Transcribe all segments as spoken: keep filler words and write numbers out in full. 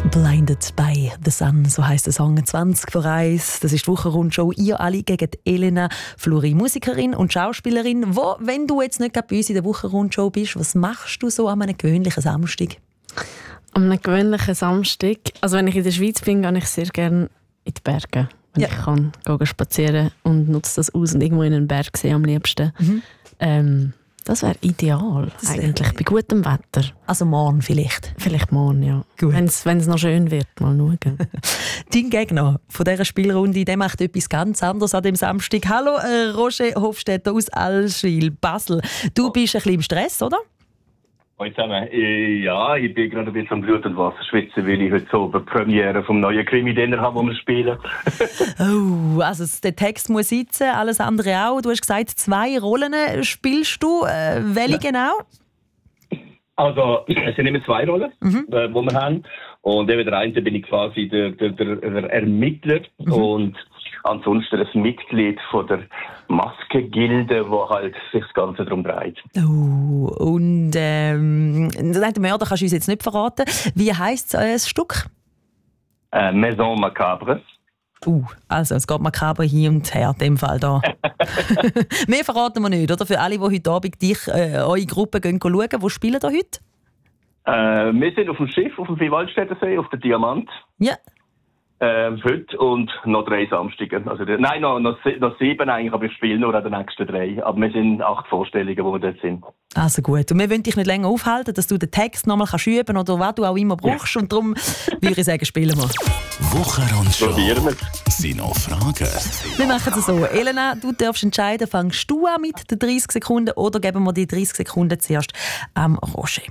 Blinded by the Sun, so heisst der Song. zwanzig vor eins. Das ist die Wochenrundshow. Ihr alle gegen Elena Fluri, Musikerin und Schauspielerin. Wo, wenn du jetzt nicht bei uns in der Wochenrundshow bist, was machst du so an einem gewöhnlichen Samstag? An einem gewöhnlichen Samstag? Also wenn ich in der Schweiz bin, gehe ich sehr gerne in die Berge. Wenn ja. ich kann, gehe spazieren und nutze das aus und irgendwo in einen Berg sehen am liebsten. Mhm. Ähm, Das wäre ideal, das eigentlich, wär... bei gutem Wetter. Also morgen vielleicht? Vielleicht morgen, ja. Wenn es noch schön wird, mal schauen. Dein Gegner von dieser Spielrunde, der macht etwas ganz anderes an dem Samstag. Hallo, äh, Roger Hofstetter aus Allschwil, Basel. Du bist ein bisschen im Stress, oder? Hallo zusammen. Ja, ich bin gerade ein bisschen am Blut und Wasser schwitzen, weil ich heute so eine Premiere vom neuen Krimi-Dinner habe, wo wir spielen. Oh, also der Text muss sitzen, alles andere auch. Du hast gesagt, zwei Rollen spielst du. Äh, welche ja. genau? Also, es sind immer zwei Rollen, mhm. äh, die wir haben. Und eben der eine bin ich quasi der, der, der, der Ermittler mhm. und ansonsten ein Mitglied von der Maskengilde, wo halt sich das Ganze darum dreht. Oh, und ähm, den Mörder kannst du uns jetzt nicht verraten. Wie heisst äh, das Stück? Äh, Maison Macabre. Uh, also es geht makaber hin und her, in dem Fall da. Mehr verraten wir nicht, oder? Für alle, die heute Abend dich, äh, eure Gruppe gehen schauen, wo spielen ihr heute? Äh, wir sind auf dem Schiff, auf dem Vierwaldstätter See, auf der Diamant. Ja. Äh, heute und noch drei Samstage. Also, nein, noch, noch, noch sieben eigentlich, aber ich spiele nur an den nächsten drei. Aber wir sind acht Vorstellungen, wo wir dort sind. Also gut. Und wir wollen dich nicht länger aufhalten, dass du den Text noch mal üben kannst oder was du auch immer brauchst. Ja. Und darum würde ich sagen, spielen wir. Wochenrundshow. Probieren wir. Sind noch Fragen? Wir machen es so. Elena, du darfst entscheiden, fängst du an mit den dreißig Sekunden oder geben wir die dreißig Sekunden zuerst am Roger?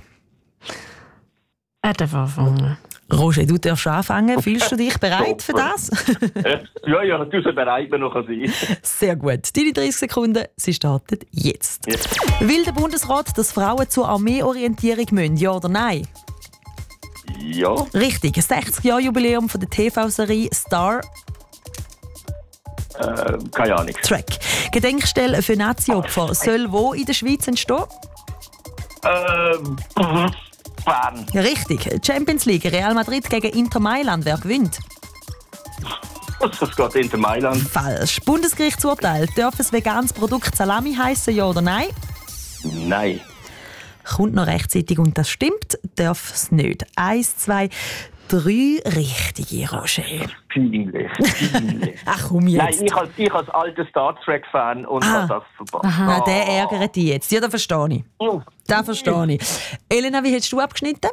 Er darf anfangen. Roger, du darfst anfangen. Fühlst du dich bereit für das? ja, ja, du bist bereit, noch sein. Sehr gut. Deine dreißig Sekunden, sie starten jetzt. Ja. Will der Bundesrat, dass Frauen zur Armeeorientierung müssen, ja oder nein? Ja. Richtig. Ein sechzig-Jahr-Jubiläum von der T V-Serie Star. Äh, keine Ahnung. Track. Gedenkstelle für Nazi-Opfer soll wo in der Schweiz entstehen? Ähm... Bern. Richtig. Champions League, Real Madrid gegen Inter Mailand. Wer gewinnt? Das geht Inter Mailand. Falsch. Bundesgerichtsurteil. Darf ein veganes Produkt Salami heißen, ja oder nein? Nein. Kommt noch rechtzeitig und das stimmt, darf es nicht. Eins, zwei, drei richtige, Roger. Peinlich. Peinlich. Ach komm jetzt. Nein, ich als, ich als alter Star Trek-Fan und ah. habe das verpasst. Aha, oh. der ärgert dich jetzt. Ja, das verstehe ich. Oh. Das verstehe ich. Elena, wie hast du abgeschnitten?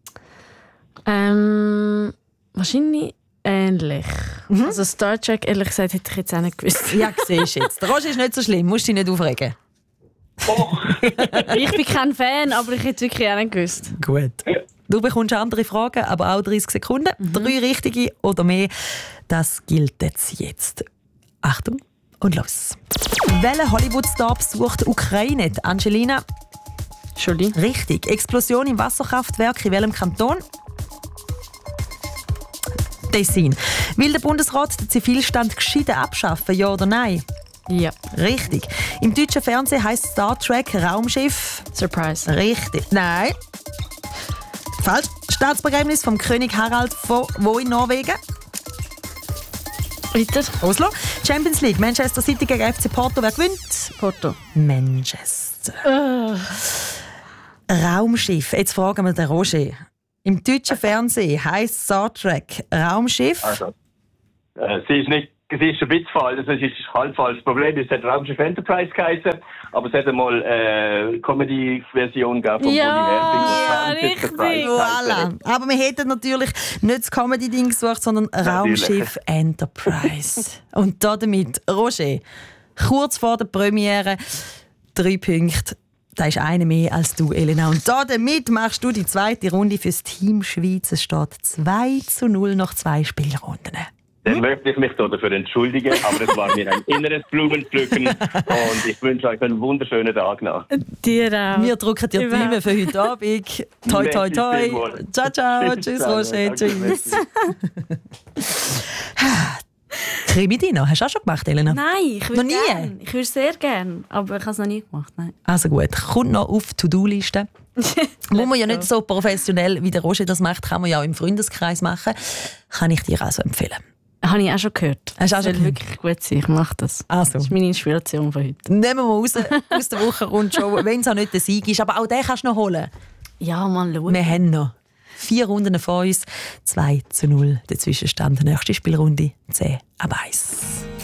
Ähm, wahrscheinlich ähnlich. Mhm. Also Star Trek, ehrlich gesagt, hätte ich jetzt auch nicht gewusst. Ja, siehst du jetzt. Der Roger ist nicht so schlimm, musst dich nicht aufregen. Oh. Ich bin kein Fan, aber ich hätte es wirklich auch nicht gewusst. Gut. Du bekommst andere Fragen, aber auch dreißig Sekunden. Mhm. Drei richtige oder mehr, das gilt jetzt. jetzt. Achtung und los. Welcher Hollywood-Star besucht Ukraine? Angelina? Jolie. Richtig. Explosion im Wasserkraftwerk in welchem Kanton? Tessin. Will der Bundesrat den Zivilstand geschieden abschaffen, ja oder nein? Ja. Richtig. Im deutschen Fernsehen heisst Star Trek Raumschiff? Surprise. Richtig. Nein. Falsch. Staatsbegräbnis vom König Harald von wo in Norwegen? Weiter. Oslo. Champions League. Manchester City gegen F C Porto. Wer gewinnt? Porto. Manchester. Uh. Raumschiff. Jetzt fragen wir den Roger. Im deutschen Fernsehen heisst Star Trek Raumschiff? Also, äh, sie ist nicht, sie ist ein bisschen falsch. Das ist halb falsch. Das Problem ist, es hat Raumschiff Enterprise geheißen, aber es hat einmal eine äh, Comedy-Version gegeben von ja, Bully richtig. Voilà. Aber wir hätten natürlich nicht das Comedy-Ding gesucht, sondern Raumschiff Enterprise. Und damit, Roger, kurz vor der Premiere, drei Punkte. Da ist eine mehr als du, Elena. Und damit machst du die zweite Runde fürs Team Schweiz. Es steht zwei zu null nach zwei Spielrunden. Dann hm? möchte ich mich dafür entschuldigen, aber es war mir ein inneres Blumenpflücken und ich wünsche euch einen wunderschönen Tag noch. Dir auch. Wir drücken dir die Daumen für heute Abend. Toi, toi, toi. Ciao, ciao. Tschüss, Roger. Tschüss. Krimi-Dino, hast du auch schon gemacht, Elena? Nein, ich würde nie. Gern. Ich würde sehr gerne, aber ich habe es noch nie gemacht. Nein. Also gut, kommt noch auf die To-Do-Liste. Muss man ja nicht so professionell wie der Roger das macht, kann man ja auch im Freundeskreis machen. Kann ich dir also empfehlen. Habe ich auch schon gehört. Hast du auch das schon soll wirklich gut sein. Ich mache das. Also. Das ist meine Inspiration von heute. Nehmen wir mal raus aus der Wochenrundshow, wenn es auch nicht der Sieg ist. Aber auch den kannst du noch holen. Ja, mal schauen. Wir haben noch vier Runden vor uns. zwei zu null der Zwischenstand. Nächste Spielrunde zehn ab eins.